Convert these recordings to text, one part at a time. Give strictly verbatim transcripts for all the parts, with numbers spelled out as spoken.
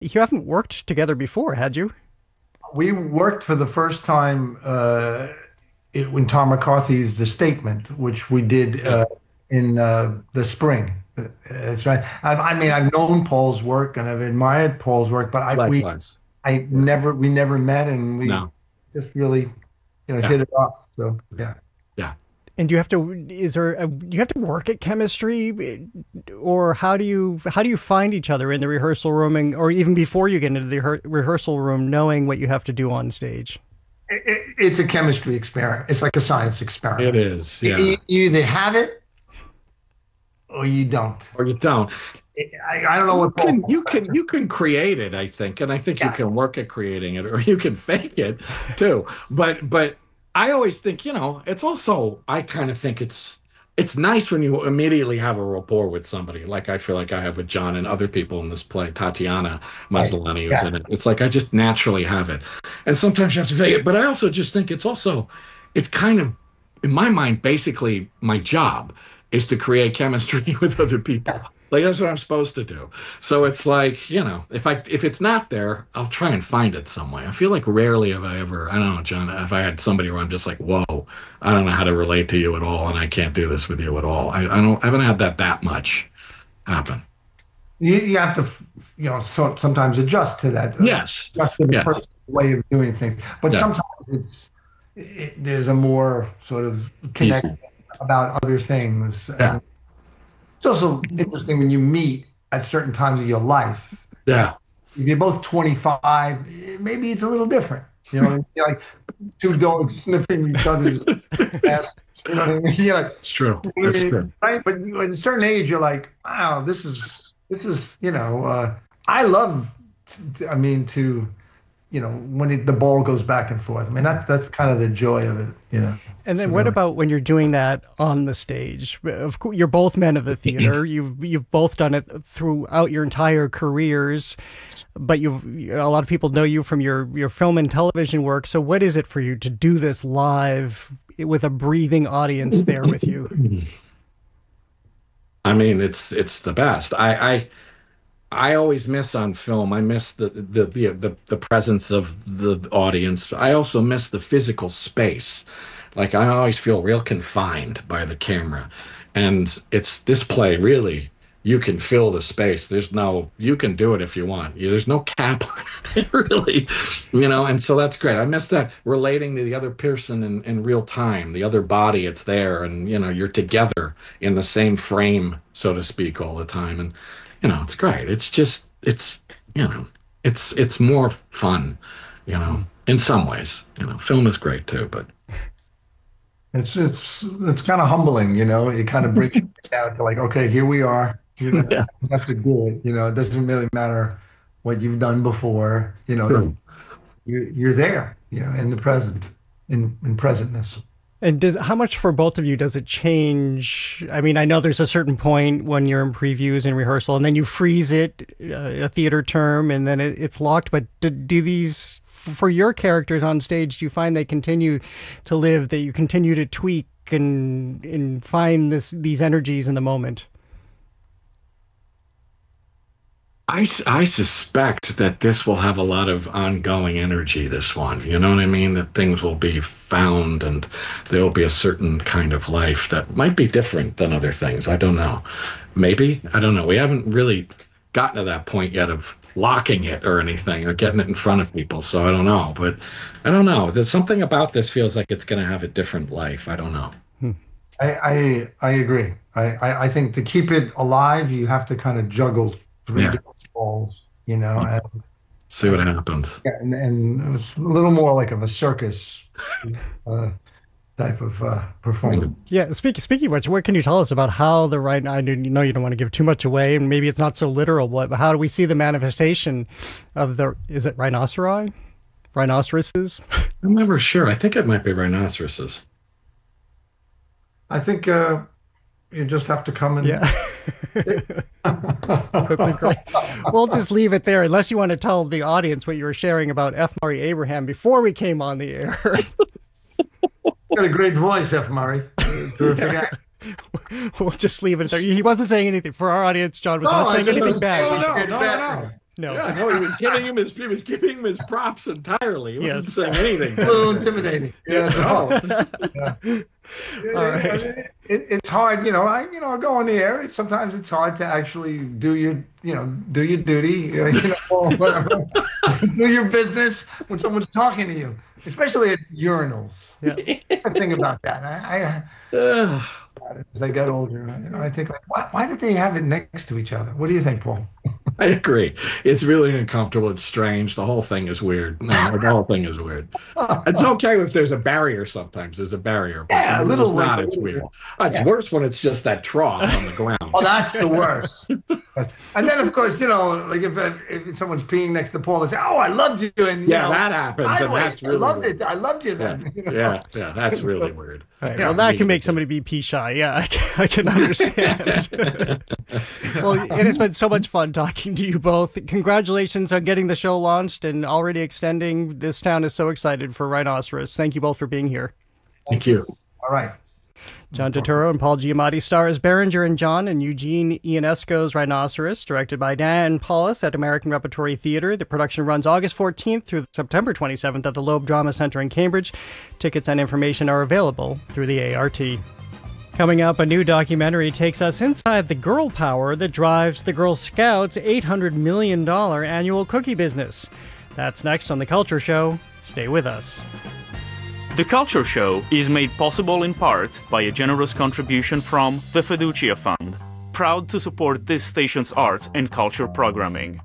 You haven't worked together before, had you? We worked for the first time uh, it, when Tom McCarthy's The Statement, which we did Yeah, uh, in uh, the spring. Uh, That's right. I, I mean, I've known Paul's work and I've admired Paul's work, but I we likewise. I Yeah. never we never met, and we No. just really you know Yeah. hit it off. So yeah. Yeah. And do you have to, is there, a, you have to work at chemistry, or how do you, how do you find each other in the rehearsal room, and, or even before you get into the rehe- rehearsal room, knowing what you have to do on stage? It, it, it's a chemistry experiment. It's like a science It experiment. is. You, Yeah. you either have it or you don't. Or you don't. I, I don't know You what can Paul. you can you can create it, I think, and I think you Yeah. can work at creating it, or you can fake it too. But but I always think, you know, it's also I kind of think it's it's nice when you immediately have a rapport with somebody, like I feel like I have with John and other people in this play, Tatiana Right. Maslany, who's Yeah. in it. It's like I just naturally have it, and sometimes you have to fake it. But I also just think it's also it's kind of in my mind, basically my job is to create chemistry with other people. Like that's what I'm supposed to do. So it's like, you know, if I if it's not there, I'll try and find it some way. I feel like rarely have I ever, I don't know, John, if I had somebody where I'm just like, whoa, I don't know how to relate to you at all, and I can't do this with you at all. I, I don't I haven't had that that much happen. You, you have to, you know, so, sometimes adjust to that, uh, Yes. adjust to the Yes. person's way of doing things. But Yeah. sometimes it's it, there's a more sort of Easy. connection about other things, Yeah. and it's also interesting when you meet at certain times of your life. Uh, Yeah. if you're both twenty-five, eh, maybe it's a little different. You know what I mean? You're like two dogs sniffing each other's ass. You know what I mean? You're like, It's true. I It's mean, true. right? But at a certain age, you're like, wow, this is this is you know, uh, I love. t- I mean, to you know, when it, the ball goes back and forth. I mean, that that's kind of the joy of it. You know, And it's then what really. about when you're doing that on the stage? Of course, you're both men of the theater. You've you've both done it throughout your entire careers, but you've a lot of people know you from your your film and television work. So what is it for you to do this live with a breathing audience there with you? I mean, it's it's the best. I I I always miss on film. I miss the the the the, the presence of the audience. I also miss the physical space. Like I always feel real confined by the camera. And it's this play really you can fill the space. There's no you can do it if you want. You- There's no cap on it really. You know, and so that's great. I miss that relating to the other person in, in real time, the other body, it's there, and you know, you're together in the same frame, so to speak, all the time. And you know, it's great. It's just, it's, you know, it's it's more fun, you know, in some ways. You know, film is great too, but It's it's it's kind of humbling, you know. It kind of brings you down to like, okay, here we are. You're gonna yeah, have to do it. You know, it doesn't really matter what you've done before. You know, true. you you're there. You know, in the present, in in presentness. And does how much for both of you does it change? I mean, I know there's a certain point when you're in previews and rehearsal, and then you freeze it, uh, a theater term, and then it, it's locked. But do, do these, for your characters on stage, do you find they continue to live? That you continue to tweak and and find this these energies in the moment? I, s- I suspect that this will have a lot of ongoing energy, this one. You know what I mean? That things will be found and there will be a certain kind of life that might be different than other things. I don't know. Maybe. I don't know. We haven't really gotten to that point yet of locking it or anything or getting it in front of people. So I don't know. But I don't know. There's something about this feels like it's going to have a different life. I don't know. Hmm. I I, I agree. I, I I think to keep it alive, you have to kind of juggle three Yeah. different balls. You know, and See what happens. yeah, and, and it was a little more like of a circus uh, type of uh, performance. Yeah. Speaking speaking of which, what can you tell us about how the right? I know you don't want to give too much away, and maybe it's not so literal. But how do we see the manifestation of the? Is it rhinoceri? Rhinoceroses? I'm never sure. I think it might be rhinoceroses. I think uh, you just have to come and. Yeah. That's a great. We'll just leave it there, unless you want to tell the audience what you were sharing about F. Murray Abraham before we came on the air. Got a great voice, F. Murray. Terrific Yeah. act. We'll just leave it there. He wasn't saying anything for our audience. John was No, not I saying just anything was bad. Oh, saying no, good no, no. background. No. Yeah, no, he was giving him his he was giving him his props entirely. He Yes. wasn't saying anything. A little intimidating. Yeah. No. Yeah. All right. It, it, it's hard, you know. I, you know, I go on the air. Sometimes it's hard to actually do your, you know, do your duty, you know, or whatever. Do your business when someone's talking to you, especially at urinals. Yeah. The thing about that, I, Ugh. I as I got older, you know, I think like, why, why did they have it next to each other? What do you think, Paul? I agree. It's really uncomfortable. It's strange. The whole thing is weird. No, the whole thing is weird. It's okay if there's a barrier sometimes. There's a barrier. But Yeah, a when little it's not, like- it's weird. Oh, it's Yeah. worse when it's just that trough on the ground. Oh, that's the worst. And then, of course, you know, like if if someone's peeing next to Paul, they say, "Oh, I loved you," and you Yeah, know, that happens, and sideways, that's really I loved weird. it. I loved you Yeah, then. you know? yeah, yeah. That's really weird. All right, Yeah. well, that can make somebody be pee shy. Yeah, I can, I can understand. Well, it has been so much fun talking to you both. Congratulations on getting the show launched and already extending. This town is so excited for Rhinoceros. Thank you both for being here. Thank you. All right. John Turturro and Paul Giamatti star as Berenger and John and Eugene Ionesco's Rhinoceros, directed by Dan Paulus at American Repertory Theatre. The production runs August fourteenth through September twenty-seventh at the Loeb Drama Center in Cambridge. Tickets and information are available through the A R T. Coming up, a new documentary takes us inside the girl power that drives the Girl Scouts' eight hundred million dollars annual cookie business. That's next on The Culture Show. Stay with us. The Culture Show is made possible in part by a generous contribution from the Fiducia Fund, proud to support this station's arts and culture programming.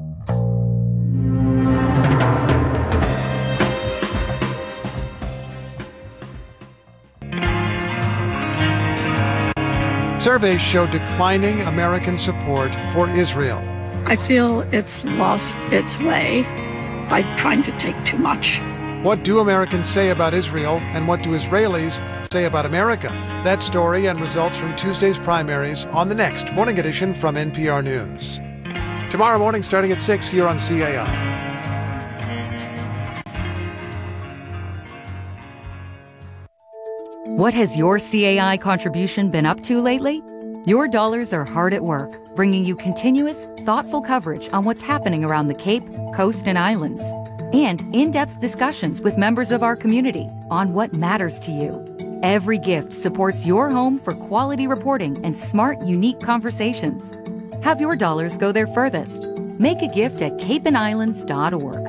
Surveys show declining American support for Israel. I feel it's lost its way by trying to take too much. What do Americans say about Israel, and what do Israelis say about America? That story and results from Tuesday's primaries on the next Morning Edition from N P R News. Tomorrow morning starting at six here on C A I. What has your C A I contribution been up to lately? Your dollars are hard at work, bringing you continuous, thoughtful coverage on what's happening around the Cape, Coast, and Islands, and in-depth discussions with members of our community on what matters to you. Every gift supports your home for quality reporting and smart, unique conversations. Have your dollars go there furthest. Make a gift at cape and islands dot org.